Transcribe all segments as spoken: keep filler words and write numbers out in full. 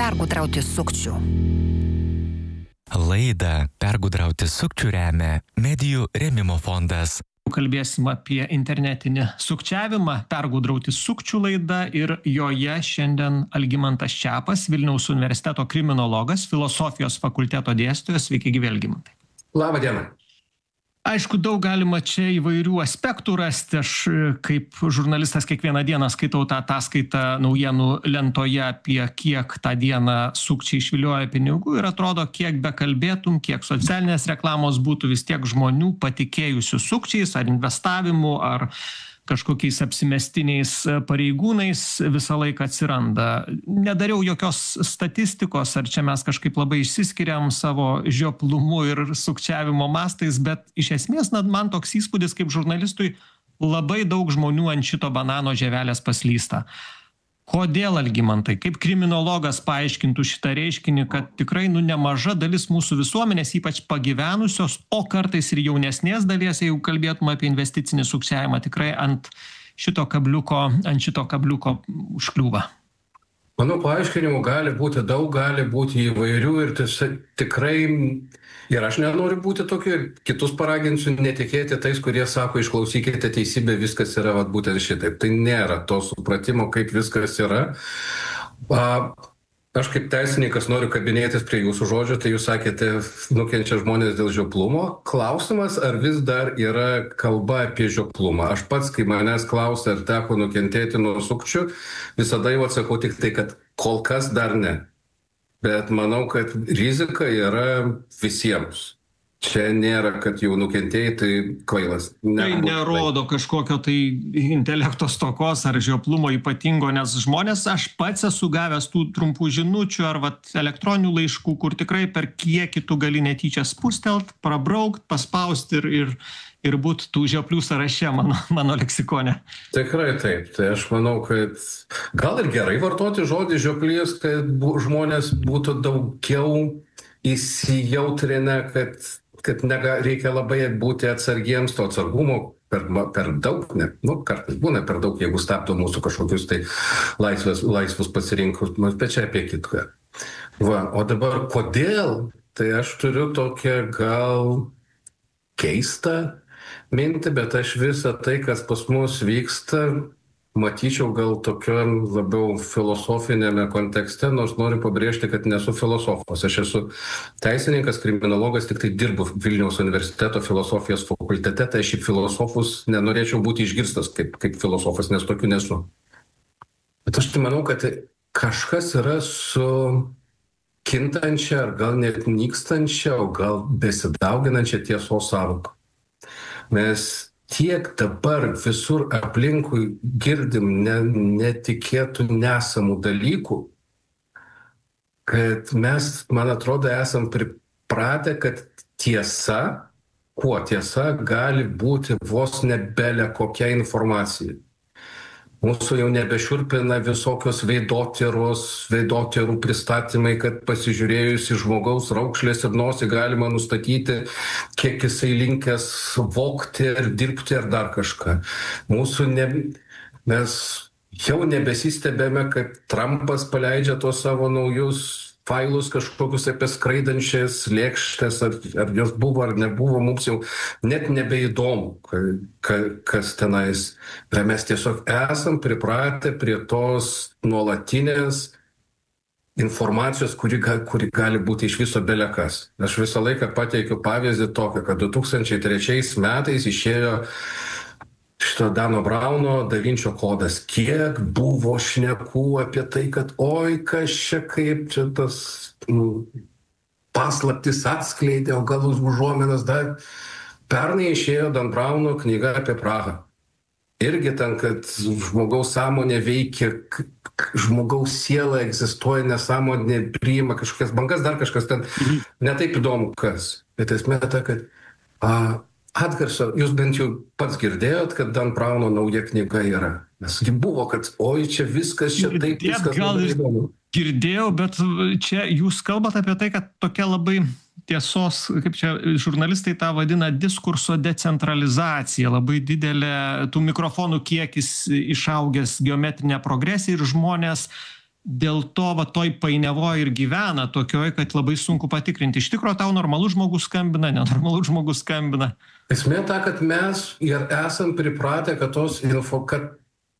pergudrauti sukčių. Laidą Pergudrauti sukčių remia Medijų rėmimo fondas. Kalbėsim apie internetinį sukčiavimą, pergudrauti sukčių laida ir joje šiandien Algimantas Čepas, Vilniaus universiteto kriminologas, filosofijos fakulteto dėstytojas. Sveiki gyvi, Algimantai. Labą dieną. Aišku, daug galima čia įvairių aspektų rasti. Aš kaip žurnalistas kiekvieną dieną skaitau tą ataskaitą naujienų lentoje apie kiek tą dieną sukčiai išvilioja pinigų ir atrodo, kiek bekalbėtum, kiek socialinės reklamos būtų, vis tiek žmonių patikėjusių sukčiais ar investavimu, ar kažkokiais apsimestiniais pareigūnais visą laiką atsiranda. Nedariau jokios statistikos, ar čia mes kažkaip labai išsiskiriam savo žioplumu ir sukčiavimo mastais, bet iš esmės, na, man toks įspūdis kaip žurnalistui, labai daug žmonių ant šito banano žievelės paslysta. Kodėl, Algimantai, kaip kriminologas paaiškintų šitą reiškinį, kad tikrai nu nemaža dalis mūsų visuomenės, ypač pagyvenusios, o kartais ir jaunesnės dalies, jeigu kalbėtume apie investicinį sukčiavimą, tikrai ant šito kabliuko, ant šito kabliuko užkliūva? Manau, paaiškinimų gali būti daug, gali būti įvairių ir tiesa, tikrai, ir aš nenoriu būti tokiu, ir kitus paraginsiu netikėti tais, kurie sako, išklausykite teisybę, viskas yra vat, būtent šitaip. Tai nėra to supratimo, kaip viskas yra. A, aš kaip teisininkas noriu kabinėtis prie jūsų žodžių, tai jūs sakėte, nukenčia žmonės dėl žioplumo. Klausimas, ar vis dar yra kalba apie žioplumą. Aš pats, kai manęs klausia, ar teko nukentėti nuo sukčių, visada jau atsakau tik tai, kad kol kas dar ne. Bet manau, kad rizika yra visiems. Čia nėra, kad jau nukentėjai, tai kvailas. Tai nerodo kažkokio tai intelekto stokos ar žioplumo ypatingo, nes žmonės, aš pats esu gavęs tų trumpų žinučių ar vat, elektroninių laiškų, kur tikrai per kiekį tu gali netyčia spustelt, prabraukt, paspausti ir, ir, ir būt tų žioplių sąraše mano, mano leksikone. Tikrai taip. Tai aš manau, kad gal ir gerai vartoti žodį žioplys, kad bu, žmonės būtų daugiau įsijautrinę, kad kad nega, reikia labai būti atsargiems, to atsargumo per, per daug, ne, nu, kartais būna per daug, jeigu stabdo mūsų kažkokius tai laisvės, laisvus pasirinkimus, bet čia apie kitką. Va, o dabar kodėl? Tai aš turiu tokią gal keistą mintį, bet aš visą tai, kas pas mus vyksta, matyčiau gal tokio labiau filosofinėme kontekste, nors noriu pabrėžti, kad nesu filosofas. Aš esu teisininkas, kriminologas, tik tai dirbu Vilniaus universiteto filosofijos fakultete, tai aš į filosofus nenorėčiau būti išgirstas kaip, kaip filosofas, nes tokių nesu. Bet aš tai manau, kad kažkas yra su kintančia, ar gal net nykstančia, o gal besidauginančia tiesos sąvoka. Mes tiek dabar visur aplinkui girdim ne, netikėtų nesamų dalykų, kad mes, man atrodo, esam pripratę, kad tiesa, kuo tiesa, gali būti vos ne bele kokia informacija. Mūsų jau nebešiurpina visokios veidotyros, veidotyrų pristatymai, kad pasižiūrėjus į žmogaus raukšlės ir nosį galima nustatyti, kiek jisai linkęs vogti ir dirbti ar dar kažką. Mūsų ne, mes jau nebesistebėme, kad Trumpas paleidžia tos savo naujus failus kažkokius apie skraidančias lėkštės, ar, ar jos buvo ar nebuvo, mums jau net nebeįdomu, ka, ka, kas tenais. Bet mes tiesiog esam pripratę prie tos nuolatinės informacijos, kuri, kuri gali būti iš viso belekas. Aš visą laiką pateikiu pavyzdį tokį, kad du tūkstančiai trečiais metais išėjo šito Dano Brauno Da Vinčio kodas. Kiek buvo šnekų apie tai, kad oi, kas čia kaip čia tas nu, paslaptis atskleidė, o gal užuominas dar. Pernai išėjo Dan Brauno knyga apie Prahą. Irgi ten, kad žmogaus sąmonė veikia, žmogaus siela egzistuoja, nesąmonė priima kažkokias bangas, dar kažkas ten. Netaip įdomu kas. Bet esmė ta, kad a, atgarsio, jūs bent jau pats girdėjot, kad Dan Brauno nauja knyga yra. Nes ji buvo, kad oi, čia viskas, čia taip, Girdėt, viskas gal labai įdomu. Girdėjau, bet čia jūs kalbat apie tai, kad tokia labai tiesos, kaip čia žurnalistai tą vadina, diskurso decentralizacija, labai didelė tų mikrofonų kiekis išaugęs geometrinė progresija ir žmonės dėl to va toj painiavoj ir gyvena tokioj, kad labai sunku patikrinti. Iš tikro tau normalus žmogus skambina, nenormalus žmogus skambina. Esmė ta, kad mes ir esam pripratę, kad tos info, kad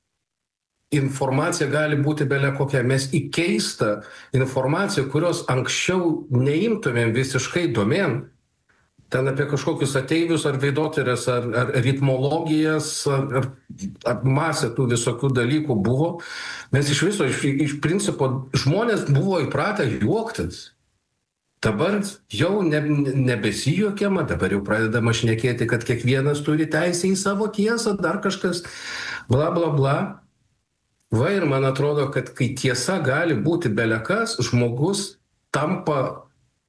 informacija gali būti belia kokia. Mes į keistą informaciją, kurios anksčiau neimtumėm visiškai domėn, ten apie kažkokius ateivius ar veidotyres, ar, ar ritmologijas, ar, ar, ar masė tų visokių dalykų buvo. Mes iš viso, iš, iš principo, žmonės buvo įpratę juoktis. Dabar jau ne, nebesijuokiama, dabar jau pradedama šnekėti, kad kiekvienas turi teisę į savo tiesą, dar kažkas, bla, bla, bla. Va ir man atrodo, kad kai tiesa gali būti belekas, žmogus tampa,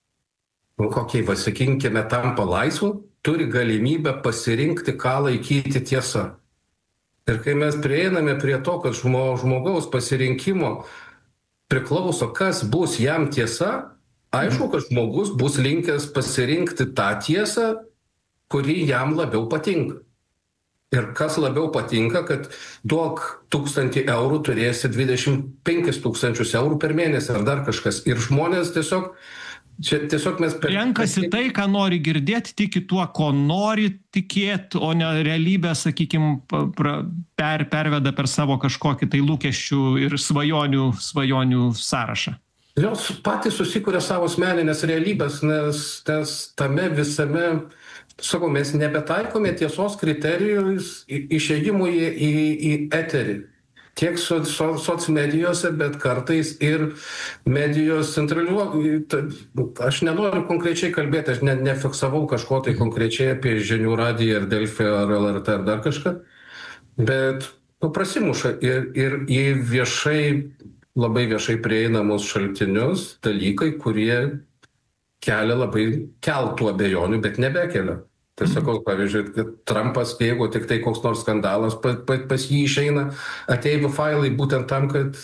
nu, kokiai vasakinkime, tampa laisvu, turi galimybę pasirinkti, ką laikyti tiesa. Ir kai mes prieiname prie to, kad žmogaus pasirinkimo priklauso, kas bus jam tiesa, aišku, kad žmogus bus linkęs pasirinkti tą tiesą, kuri jam labiau patinka. Ir kas labiau patinka, kad duok tūkstantį eurų, turėsi dvidešimt penkis tūkstančius eurų per mėnesį ar dar kažkas. Ir žmonės tiesiog, čia tiesiog mes... Per... Renkasi tai, ką nori girdėti, tiki tuo, ko nori tikėti, o ne realybę, sakykime, per, perveda per savo kažkokį tai lūkesčių ir svajonių, svajonių sąrašą. Jos patys susikuria savo asmeninės realybės, nes, nes tame visame... Sakau, mes nebetaikome tiesos kriterijus išėjimui į, į, į eterį. Tiek so, so, socmedijose, bet kartais ir medijos centralizuoti. Aš nenoriu konkrečiai kalbėti, aš ne, nefiksavau kažko tai konkrečiai apie Žinių radiją ar Delfį ar L R T ar dar kažką, bet nu, prasimuša ir, ir į viešai, labai viešai prieinamus šaltinius dalykai, kurie kelia labai keltų abejonių, bet nebekelia. Tai sakau, pavyzdžiui, kad Trumpas, jeigu tik tai koks nors skandalas pas, pas jį išeina, ateivių failai būtent tam, kad,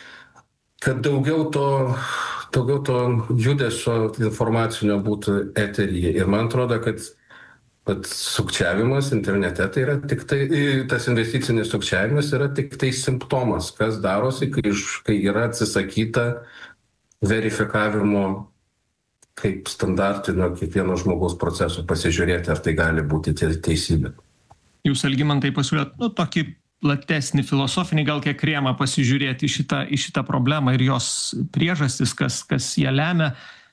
kad daugiau, to, daugiau to judesio informacinio būtų eteryje. Ir man atrodo, kad, kad sukčiavimas internete, tai yra tik tai, tas investicinis sukčiavimas yra tik tai simptomas, kas darosi, kai, kai yra atsisakyta verifikavimo kaip standartinio kiekvieno žmogaus proceso, pasižiūrėti, ar tai gali būti teisybė. Jūs, Algimantai, pasiūlėt, nu, tokį platesnį filosofinį, gal kiek rėmą pasižiūrėti į šitą, į šitą problemą ir jos priežastis, kas, kas ją lemia.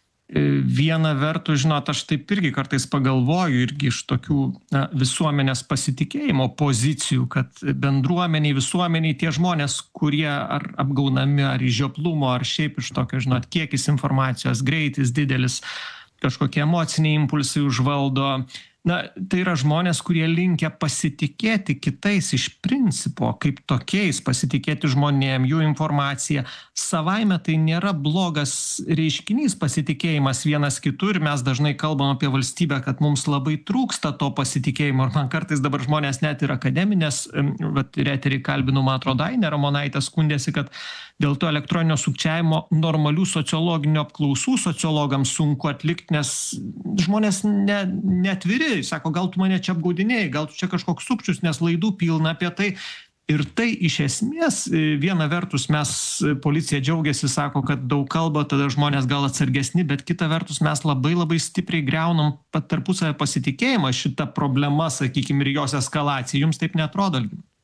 Viena vertus, žinot, aš taip irgi kartais pagalvoju irgi iš tokių na, visuomenės pasitikėjimo pozicijų, kad bendruomeniai, visuomeniai tie žmonės, kurie ar apgaunami, ar iš žioplumo, ar šiaip iš tokio, žinot, kiekis informacijos, greitis didelis, kažkokie emociniai impulsai užvaldo. Na, tai yra žmonės, kurie linkę pasitikėti kitais iš principo, kaip tokiais, pasitikėti žmonėm, jų informacija. Savaime tai nėra blogas reiškinys pasitikėjimas vienas kitu ir mes dažnai kalbam apie valstybę, kad mums labai trūksta to pasitikėjimo. Ir man kartais dabar žmonės net ir akademinės, vat ir eterį kalbinu, man atrodo, Ainė Ramonaitė skundėsi, kad dėl to elektroninio sukčiavimo normalių sociologinių apklausų sociologams sunku atlikti, nes žmonės ne, neatviri. Sako, gal tu mane čia apgaudinėjai, gal tu čia kažkoks sukčius, nes laidų pilna apie tai. Ir tai iš esmės, viena vertus mes, policija džiaugiasi, sako, kad daug kalba, tada žmonės gal atsargesni, bet kita vertus mes labai labai stipriai greunam tarpusavio pasitikėjimą šitą problemą, sakykime, ir jos eskalaciją. Jums taip neatrodo?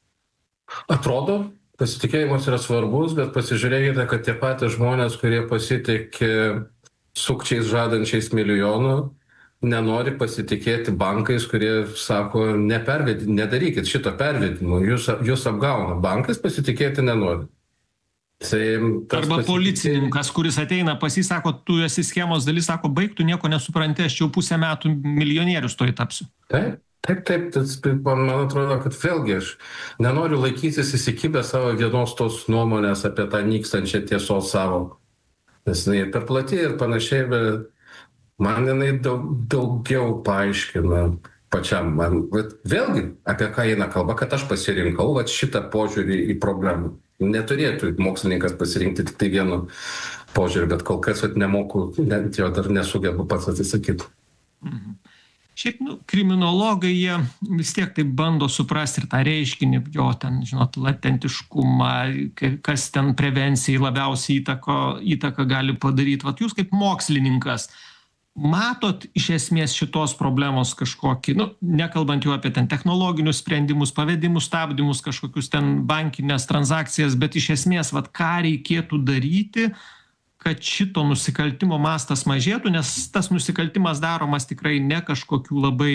Atrodo. Pasitikėjimas yra svarbus, bet pasižiūrėkite, kad tie patys žmonės, kurie pasitikė sukčiais žadančiais milijonų, nenori pasitikėti bankais, kurie sako, nepervedi, nedarykit šito pervedimo, jūs, jūs apgauna. Bankais pasitikėti nenori. Tai arba pasitikė... policininkas, kuris ateina pas jį, sako, tu esi schemos dalis, sako, baig, tu nieko nesupranti, aš jau pusę metų milijonierius toj tapsiu. Taip. Taip, taip, tas, man atrodo, kad vėlgi aš nenoriu laikytis įsikibę savo vienos tos nuomonės apie tą nykstančią tiesos savoką. Nes jinai per plati ir panašiai, bet man jinai daug, daugiau paaiškina pačiam. Man, bet vėlgi, apie ką eina kalba, kad aš pasirinkau vat, šitą požiūrį į problemą. Neturėtų mokslininkas pasirinkti tik tai vienu požiūrį, bet kol kas vat, nemoku, net jo dar nesugebu pats atsisakyti. Mhm. Šiaip, nu, kriminologai, jie vis tiek taip bando suprasti ir tą reiškinį, jo ten, žinot, latentiškumą, kas ten prevencijai labiausiai įtako, įtaką gali padaryti. Vat jūs kaip mokslininkas matot iš esmės šitos problemos kažkokį, nu, nekalbant jau apie ten technologinius sprendimus, pavedimus, stabdymus, kažkokius ten bankinės transakcijas, bet iš esmės, vat, ką reikėtų daryti, kad šito nusikaltimo mastas mažėtų, nes tas nusikaltimas daromas tikrai ne kažkokių labai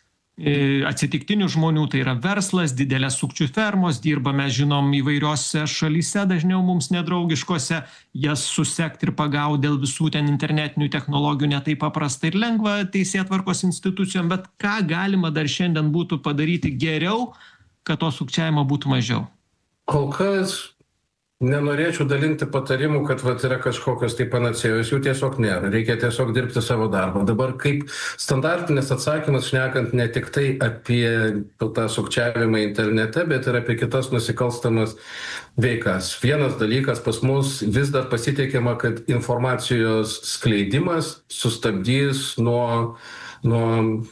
e, atsitiktinių žmonių, tai yra verslas, didelės sukčių fermos, dirba, mes žinom, įvairiose šalyse, dažniau mums nedraugiškose, jas susekti ir pagauti dėl visų ten internetinių technologijų netai paprasta ir lengva teisėtvarkos institucijom, bet ką galima dar šiandien būtų padaryti geriau, kad to sukčiavimo būtų mažiau? Kol kas nenorėčiau dalinti patarimų, kad vat, yra kažkokios tai panacėjos, jų tiesiog nėra, reikia tiesiog dirbti savo darbą. Dabar kaip standartinis atsakymas, šnekant ne tik tai apie tą sukčiavimą internete, bet ir apie kitas nusikalstamas veikas. Vienas dalykas, pas mus vis dar pasitikima, kad informacijos skleidimas sustabdys nuo, nuo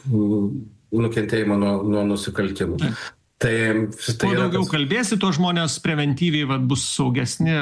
nukentėjimo, nuo, nuo nusikaltimų. Tai, tai kuo daugiau tas... kalbėsi, to žmonės preventyviai vat, bus saugesni.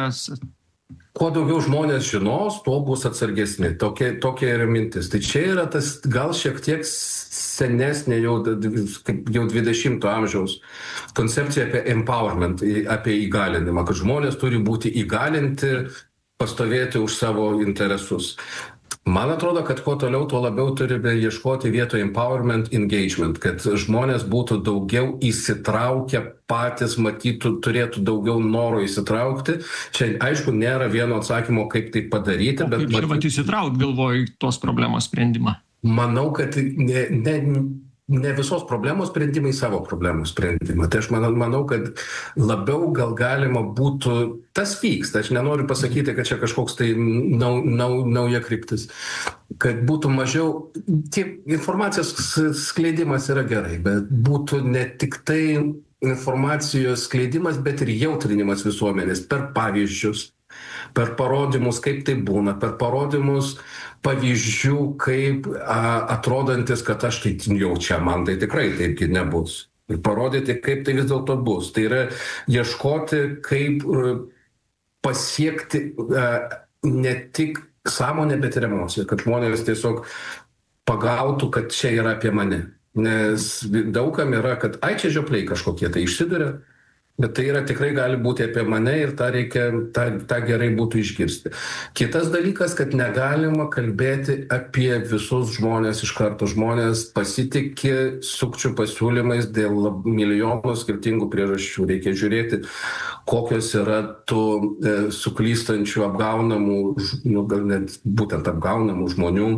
Kuo daugiau žmonės žinos, tuo bus atsargesni. Tokia, tokia yra mintis. Tai čia yra tas gal šiek tiek senesnė jau, jau dvidešimto amžiaus koncepcija apie empowerment, apie įgalinimą, kad žmonės turi būti įgalinti, pastovėti už savo interesus. Man atrodo, kad kuo toliau, tuo labiau turime ieškoti vietoje empowerment, engagement, kad žmonės būtų daugiau įsitraukę, patys matytų, turėtų daugiau noro įsitraukti. Čia, aišku, nėra vieno atsakymo, kaip tai padaryti. O bet kaip čia mat įsitraukti, galvoju, tos problemos sprendimą? Manau, kad ne, ne, ne visos problemos sprendimai savo problemų sprendimą. Tai aš manau, manau, kad labiau gal galima būtų, tas vyksta, aš nenoriu pasakyti, kad čia kažkoks tai nau, nau, nauja kryptis, kad būtų mažiau, tiek informacijos skleidimas yra gerai, bet būtų ne tik tai informacijos skleidimas, bet ir jautrinimas visuomenės per pavyzdžius, per parodymus, kaip tai būna, per parodymus pavyzdžių, kaip a, atrodantis, kad aš tai jau čia, man tai tikrai taipgi nebus. Ir parodyti, kaip tai vis dėlto bus. Tai yra ieškoti, kaip pasiekti a, ne tik sąmonę, bet ir emociją, kad žmonės tiesiog pagautų, kad čia yra apie mane. Nes daugam yra, kad ai čia žiopliai kažkokie tai išsiduria, bet tai yra tikrai gali būti apie mane ir tą reikia, tą, tą gerai būtų išgirsti. Kitas dalykas, kad negalima kalbėti apie visus žmonės iš karto. Žmonės pasitikė sukčių pasiūlymais dėl milijonų skirtingų priežasčių. Reikia žiūrėti, kokios yra tų e, suklystančių, apgaunamų, nu, gal net būtent apgaunamų žmonių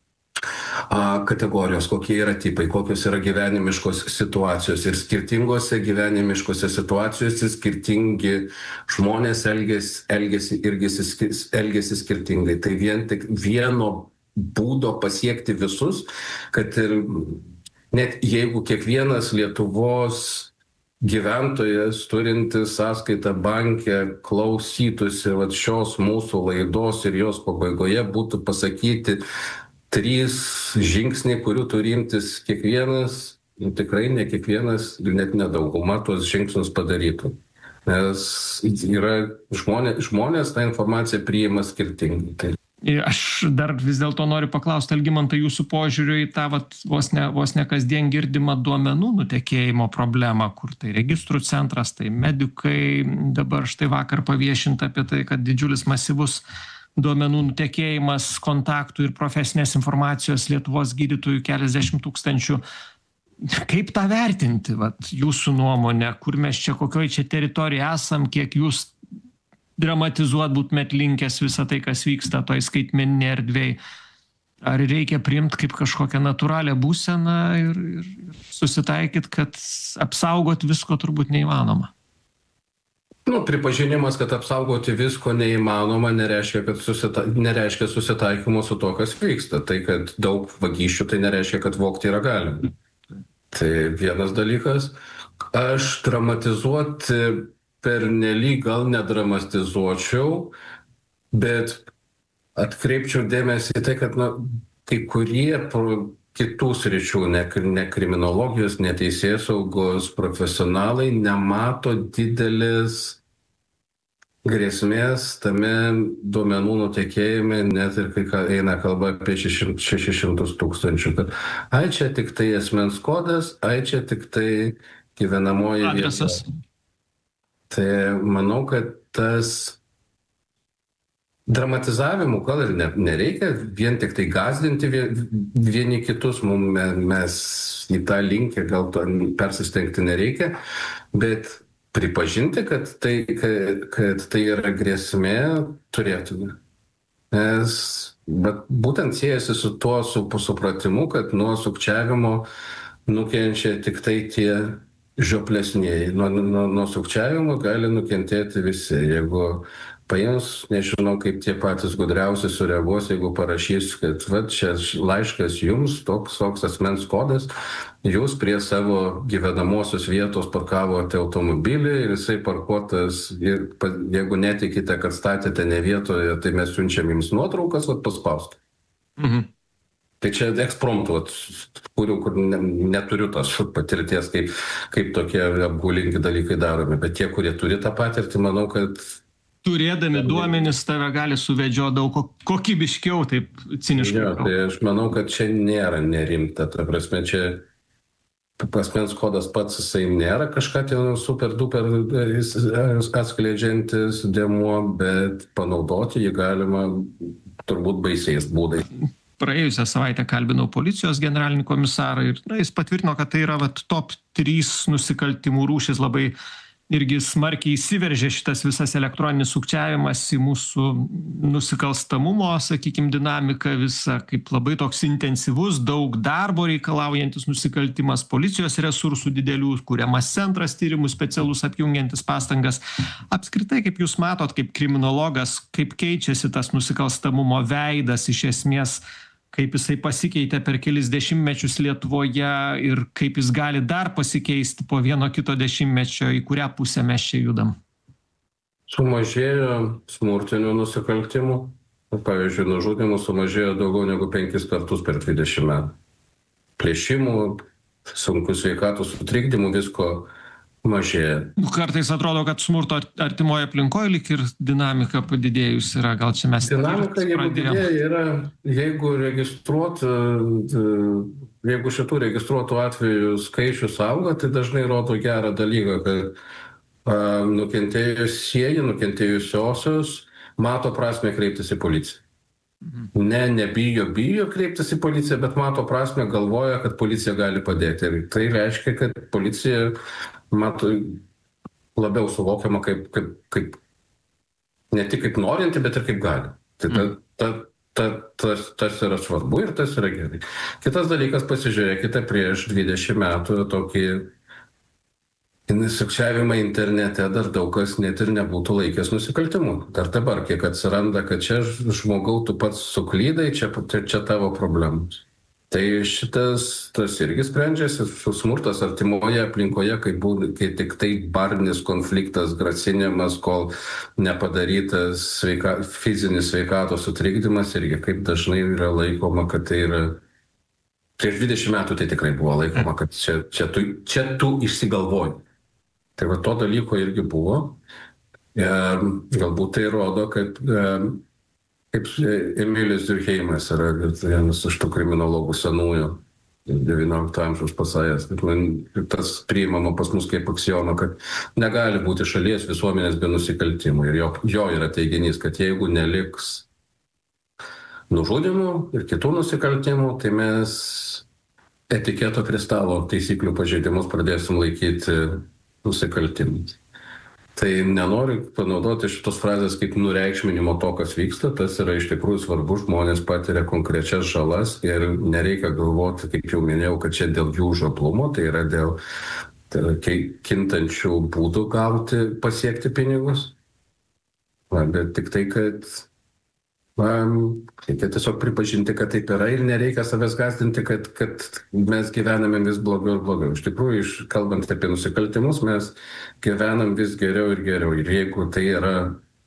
kategorijos, kokie yra tipai, kokios yra gyvenimiškos situacijos. Ir skirtingose gyvenimiškose situacijose skirtingi žmonės elgesi, elgesi, elgesi, elgesi skirtingai. Tai vien tik vieno būdo pasiekti visus, kad ir net jeigu kiekvienas Lietuvos gyventojas turintis sąskaitą banke klausytųsi vat šios mūsų laidos ir jos pabaigoje būtų pasakyti trys žingsniai, kurių turi imtis kiekvienas, tikrai ne kiekvienas ir net nedauguma tuos žingsnius padarytų. Nes yra žmonės, žmonės tą informaciją priima skirtingai. Tai... Aš dar vis dėlto noriu paklausti, Algimantai, jūsų požiūriu į tą vat, vos, ne, vos ne kasdien girdimą duomenų nutekėjimo problemą, kur tai registrų centras, tai medikai, dabar štai vakar paviešinta apie tai, kad didžiulis masyvus duomenų nutekėjimas kontaktų ir profesinės informacijos Lietuvos gydytojų keliasdešimt tūkstančių. Kaip tą vertinti, vat, jūsų nuomonė, kur mes čia, kokioj čia teritorijoje esam, kiek jūs dramatizuot būtumėt linkęs visą tai, kas vyksta toj skaitmeninėje erdvėje? Ar reikia priimti kaip kažkokią natūralią būseną ir, ir susitaikyti, kad apsaugot visko turbūt neįmanoma? Nu, pripažinimas, kad apsaugoti visko neįmanoma, nereiškia, kad susita... nereiškia susitaikymo su to, kas vyksta. Tai, kad daug vagysčių, tai nereiškia, kad vogti yra galima. Tai vienas dalykas. Aš dramatizuoti pernelyg gal nedramatizuočiau, bet atkreipčiau dėmesį į tai, kad na, kai kurie pro... kitų sričių, ne, ne kriminologijos, ne teisėsaugos profesionalai nemato didelis grėsmės tame duomenų nutekėjime, net ir kai eina kalba apie šešis šimtus tūkstančių. Kad, ai čia tik tai asmens kodas, ai čia tik tai gyvenamoji adresas. vieta. Tai manau, kad tas dramatizavimų gal ir ne, nereikia, vien tik tai gąsdinti vieni kitus, mums, mes į tą linkę gal to persistengti nereikia, bet pripažinti, kad tai, kad, kad tai yra grėsmė, turėtume. Nes, bet būtent siejasi su tuo su supratimu, kad nuo sukčiavimo nukenčia tik tai tie žioplesnieji. Nuo, nuo, nuo sukčiavimo gali nukentėti visi. Jeigu paėmus, nežinau, kaip tie patys gudriausi sureaguos, jeigu parašys, kad va, čia laiškas jums, toks, toks asmens kodas, jūs prie savo gyvenamosios vietos parkavote automobilį ir jisai parkuotas, ir jeigu netikite, kad statėte ne vietoje, tai mes siunčiam jums nuotraukas, vat paspausti. Mhm. Tai čia ekspromtų, kurių kur ne, neturiu tos patirties, kaip, kaip tokie apgaulingi dalykai daromi, bet tie, kurie turi tą patirtį, manau, kad turėdami duomenis tave gali suvedžioti daug kokybiškiau, taip ciniškai. Jo, tai aš manau, kad čia nėra nerimta. Ta prasme, čia asmens kodas pats jisai nėra kažką ten super duper atskleidžiantis dėmuo, bet panaudoti jį galima turbūt baisiais būdais. Praėjusią savaitę kalbinau policijos generalinį komisarą ir na, jis patvirtino, kad tai yra vat, top trys nusikaltimų rūšis, labai irgi smarkiai įsiveržė šitas visas elektroninis sukčiavimas į mūsų nusikalstamumo, sakykime, dinamiką visą, kaip labai toks intensyvus, daug darbo reikalaujantis nusikaltimas, policijos resursų didelių, kuriamas centras tyrimų specialus apjungiantis pastangas. Apskritai, kaip jūs matot, kaip kriminologas, kaip keičiasi tas nusikalstamumo veidas iš esmės, kaip jisai pasikeitė per kelis dešimtmečius Lietuvoje ir kaip jis gali dar pasikeisti po vieno kito dešimtmečio, į kurią pusę mes čia judam? Sumažėjo smurtinių nusikaltimų. Pavyzdžiui, nužudimų sumažėjo daugiau negu penkis kartus per dvidešimt metų. Plėšimų, sunkių sveikatos sutrikdymų, visko mažėja. Kartais atrodo, kad smurto artimoje aplinkoje lyg ir dinamika padidėjus yra. Gal čia mes... Dinamika, jeigu didėja, yra, jeigu registruot, jeigu šitų registruotų atvejų skaičius auga, tai dažnai rodo gerą dalyką, kad nukentėjusieji, nukentėjusiosios mato prasmę kreiptis į policiją. Ne, nebijo, bijo kreiptis į policiją, bet mato prasmę, galvoja, kad policija gali padėti. Ir tai reiškia, kad policija mato labiau suvokiama kaip, kaip, kaip ne tik kaip norinti, bet ir kaip gali. Tai ta, ta, ta, tas, tas yra svarbu ir tas yra gerai. Kitas dalykas, pasižiūrėkite, prieš dvidešimt metų tokį sukčiavimą internete dar daug kas net ir nebūtų laikęs nusikaltimu. Dar dabar, kiek atsiranda, kad čia žmogau tu pats suklydai, čia, čia tavo problemos. Tai šitas tas irgi sprendžiasi, smurtas artimoje aplinkoje, kai, būd, kai tik tai barnis konfliktas, grasinimas, kol nepadarytas sveika, fizinis sveikatos sutrikdymas, irgi kaip dažnai yra laikoma, kad tai yra... Prieš dvidešimt metų tai tikrai buvo laikoma, kad čia, čia, tu, čia tu išsigalvoji. Tai va to dalyko irgi buvo. E, galbūt tai rodo, kad e, kaip Emilis Durkheimas yra vienas iš tų kriminologų senųjų devyniolikto amžiaus pasakęs, kad man tas priimama pas mus kaip aksioma, kad negali būti šalies visuomenės be nusikaltimų. Ir jo, jo yra teiginys, kad jeigu neliks nužudimų ir kitų nusikaltimų, tai mes etiketo kristalo taisyklių pažeidimus pradėsim laikyti nusikaltimais. Tai nenoriu panaudoti šitos frazės kaip nureikšminimo to, kas vyksta, tas yra iš tikrųjų svarbu, žmonės patiria konkrečias žalas ir nereikia galvoti, kaip jau minėjau, kad čia dėl jų žaplumo, tai yra dėl tai kintančių būdų gauti, pasiekti pinigus. Va, bet tik tai, kad va, reikia tiesiog pripažinti, kad taip yra ir nereikia savęs gąsdinti, kad, kad mes gyvename vis blogiau ir blogiau. Iš tikrųjų, iš, kalbant apie nusikaltimus, mes gyvenam vis geriau ir geriau. Ir jeigu tai yra,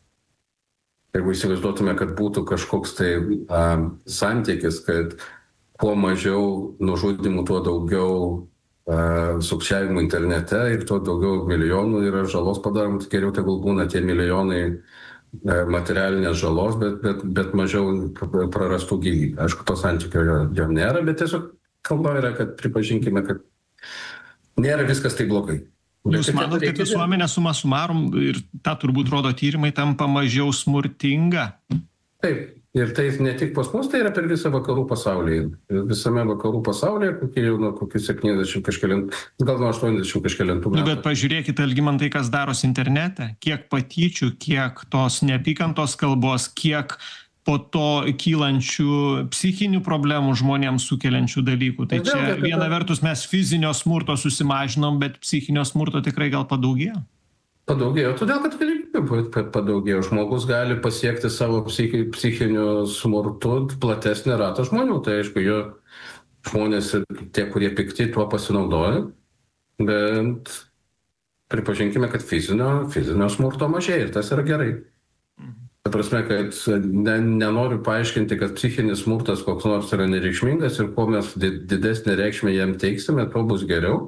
jeigu įsivaizduotume, kad būtų kažkoks tai a, santykis, kad kuo mažiau nužudimų, tuo daugiau uh, sukčiavimų internete ir tuo daugiau milijonų yra žalos padaroma, geriau tegul būna tie milijonai uh, materialinės žalos, bet, bet, bet mažiau prarastų gyvybę. Aišku, to santykio jo nėra, bet tiesiog kalba yra, kad pripažinkime, kad nėra viskas taip blogai. Jūs manot, kad visuomenė suma sumarum, ir tą turbūt rodo tyrimai, tampa mažiau smurtinga? Taip, ir tai ne tik pas mus, tai yra per visą vakarų pasaulį. Visame vakarų pasaulyje, kokie jau nuo kokių septyniasdešimt kažkelintų, gal nuo aštuoniasdešimt kažkelintų metų. Nu, bet pažiūrėkite, Algimantai, kas darosi internete, kiek patyčių, kiek tos neapykantos kalbos, kiek po to kylančių psichinių problemų žmonėms sukeliančių dalykų. Tai čia viena vertus mes fizinio smurto susimažinom, bet psichinio smurto tikrai gal padaugėjo? Padaugėjo, todėl kad galimybių padaugėjo. Žmogus gali pasiekti savo psichi, psichiniu smurtu platesnį ratą žmonių. Tai aišku, jo žmonės ir tie, kurie pikti, tuo pasinaudoja. Bet pripažinkime, kad fizinio, fizinio smurto mažėja ir tas yra gerai. Ta prasme, kad ne, nenoriu paaiškinti, kad psichinis smurtas koks nors yra nereikšmingas ir kuo mes didesnį reikšmę jam teiksime, tuo bus geriau.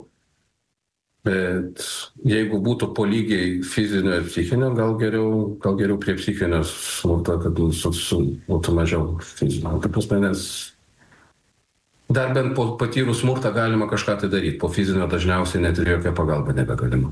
Bet jeigu būtų po lygiai fizinio ir psichinio, gal geriau, gal geriau prie psichinio smurto, kad su, su, būtų mažiau fizinio. Ta prasme, nes dar bent po patyrus smurtą galima kažką tai daryti, po fizinio dažniausiai net ir jokia pagalba nebegalima.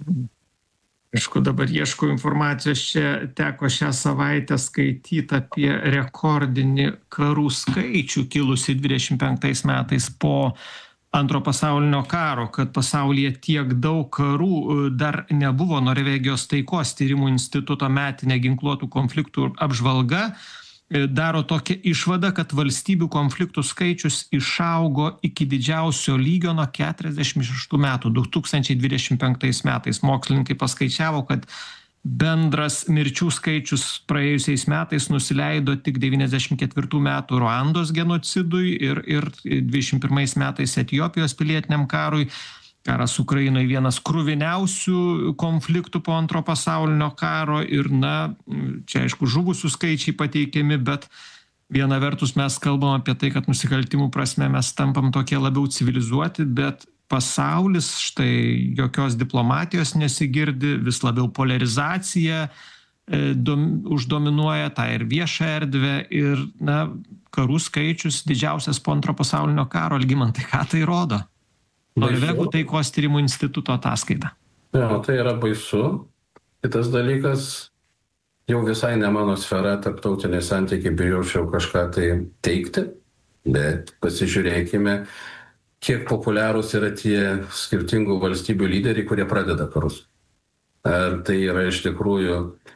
Aišku, dabar ieškau informacijos, čia teko šią savaitę skaityti apie rekordinį karų skaičių kilusi dvidešimt penktais metais po antro pasaulinio karo, kad pasaulyje tiek daug karų dar nebuvo. Norvegijos taikos tyrimų instituto metinė ginkluotų konfliktų apžvalga daro tokią išvadą, kad valstybių konfliktų skaičius išaugo iki didžiausio lygio nuo keturiasdešimt šeštų metų. du tūkstančiai dvidešimt penktais metais mokslininkai paskaičiavo, kad bendras mirčių skaičius praėjusiais metais nusileido tik devyniasdešimt ketvirtų metų Ruandos genocidui ir, ir dvidešimt pirmais metais Etiopijos pilietiniam karui. Karas Ukrainoje vienas kruviniausių konfliktų po antro pasaulinio karo ir, na, čia aišku, žuvusių skaičiai pateikiami, bet viena vertus mes kalbam apie tai, kad nusikaltimų prasme mes tampam tokie labiau civilizuoti, bet pasaulis štai jokios diplomatijos nesigirdi, vis labiau polarizacija e, dom, uždominuoja tą ir viešą erdvę ir, na, karų skaičius didžiausias po antro pasaulinio karo. Algimantai, ką tai rodo? Norvegų taikos tyrimų instituto ataskaita. Ja, tai yra baisu. Kitas dalykas, jau visai ne mano sfera, tarptautiniai santykiai, bijočiau kažką tai teikti, bet pasižiūrėkime, kiek populiarūs yra tie skirtingų valstybių lyderiai, kurie pradeda karus. Ar tai yra iš tikrųjų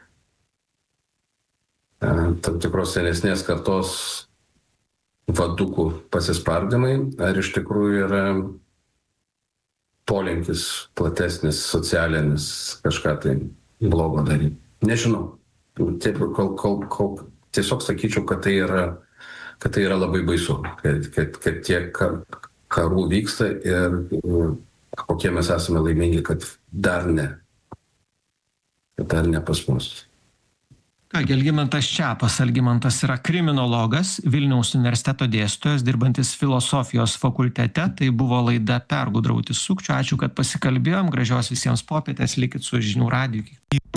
tam tikros senesnės kartos vadukų pasispardymai, ar iš tikrųjų yra polinkis platesnis, socialinis, kažką tai blogo daryti. Nežinau. Taip, kol, kol, kol, tiesiog sakyčiau, kad tai yra, kad tai yra labai baisu, kad, kad, kad tiek karų vyksta ir kokie mes esame laimingi, kad dar ne. Kad dar ne pas mus. Kągi, Algimantas Čepas. Algimantas yra kriminologas, Vilniaus universiteto dėstytojas, dirbantis filosofijos fakultete. Tai buvo laida Pergudrauti sukčių. Ačiū, kad pasikalbėjom. Gražios visiems popietės. Likit su žinių radiju.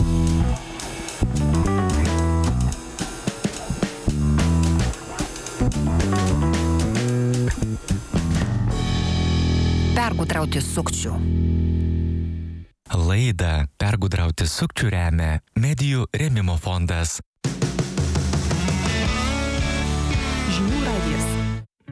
Pergudrauti sukčių. Laidą Pergudrauti sukčių remia Medijų rėmimo fondas. Žinių radijas.